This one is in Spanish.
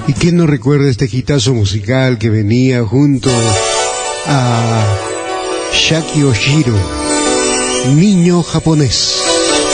¿Y quién no recuerda este hitazo musical que venía junto a Shaki Oshiro, Niño Japonés?